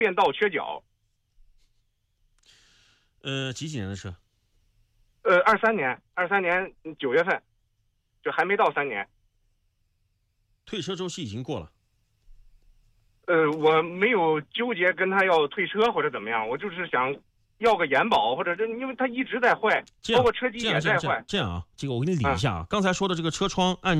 变道缺角。 几年的车 23年9月份，就还没到3年。 退车周期已经过了。 我没有纠结跟他要退车或者怎么样，我就是想要个延保，或者是因为他一直在坏，包括车机也在坏。 这样啊，这个我给你理一下啊。刚才说的这个车窗按